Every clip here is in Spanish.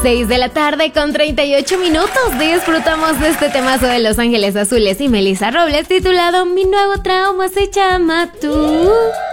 6 de la tarde con 38 minutos. Disfrutamos de este temazo de Los Ángeles Azules y Melissa Robles titulado Mi nuevo trauma se llama tú.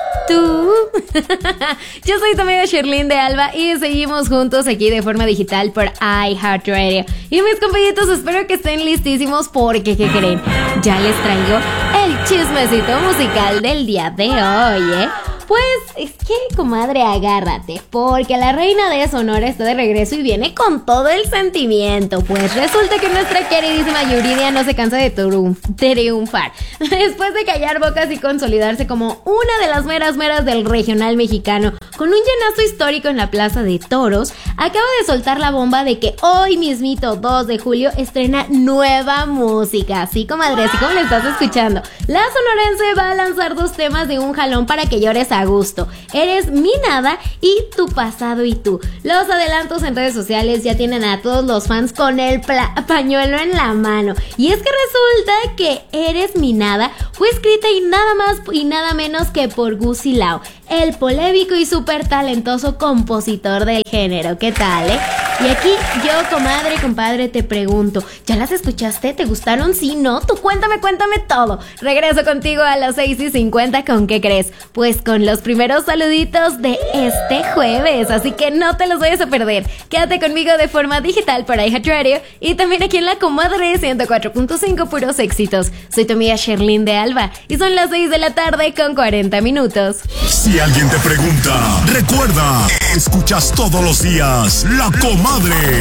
Yo soy tu amiga Sherlyn de Alba y seguimos juntos aquí de forma digital por iHeartRadio. Y mis compañitos, espero que estén listísimos porque, ¿qué creen? Ya les traigo el chismecito musical del día de hoy, Pues es que, comadre, agárrate, porque la reina de Sonora está de regreso y viene con todo el sentimiento. Pues resulta que nuestra queridísima Yuridia no se cansa de triunfar. Después de callar bocas y consolidarse como una de las meras del regional mexicano, con un llenazo histórico en la Plaza de Toros, acaba de soltar la bomba de que hoy mismito, 2 de julio, estrena nueva música. Sí, comadre, así como le estás escuchando. La sonorense va a lanzar 2 temas de un jalón para que llores a gusto. Eres mi nada y Tu pasado y tú. Los adelantos en redes sociales ya tienen a todos los fans con el pañuelo en la mano. Y es que resulta que Eres mi nada fue escrita y nada más y nada menos que por Gucci Lau, el polémico y súper talentoso compositor del género. ¿Qué tal, Y aquí yo, comadre, compadre, te pregunto, ¿ya las escuchaste? ¿Te gustaron? ¿Sí? ¿No? Tú cuéntame todo. Regreso contigo a las 6:50. ¿Con qué crees? Pues con los primeros saluditos de este jueves, así que no te los vayas a perder. Quédate conmigo de forma digital por iHeartRadio y también aquí en la comadre 104.5 puros éxitos. Soy tu amiga Sherlyn de Alba y son las 6 de la tarde con 40 minutos. Si alguien te pregunta, recuerda, escuchas todos los días La Comadre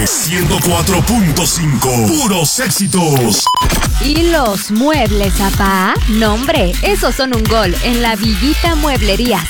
104.5 puros éxitos. ¿Y los muebles, apá? No, hombre, esos son un gol en la Villita Mueblería